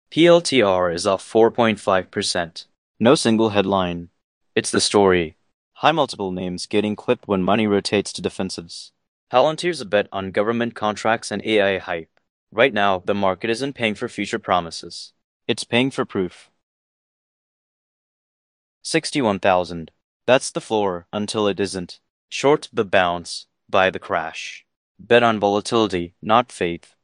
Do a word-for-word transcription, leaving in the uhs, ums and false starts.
P L T R is off four point five percent. No single headline. It's the story. High multiple names getting clipped when money rotates to defensives. Palantir's a bet on government contracts and A I hype. Right now, the market isn't paying for future promises. It's paying for proof. sixty-one thousand. That's the floor until it isn't. Short the bounce, buy the crash. Bet on volatility, not faith.